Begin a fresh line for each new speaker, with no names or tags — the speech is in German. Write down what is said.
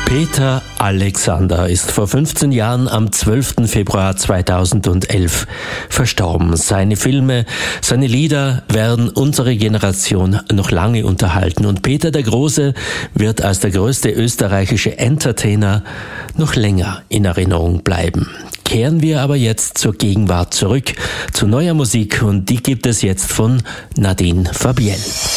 Peter Alexander ist vor 15 Jahren am 12. Februar 2011 verstorben. Seine Filme, seine Lieder werden unsere Generation noch lange unterhalten. Und Peter der Große wird als der größte österreichische Entertainer noch länger in Erinnerung bleiben. Kehren wir aber jetzt zur Gegenwart zurück, zu neuer Musik, und die gibt es jetzt von Nadine Fabiel.